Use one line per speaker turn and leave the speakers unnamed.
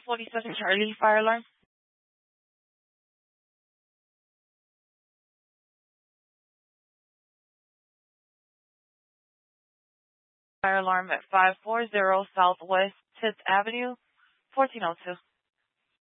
47 Charlie, fire alarm. Fire alarm at 540 Southwest 10th Avenue, 1402.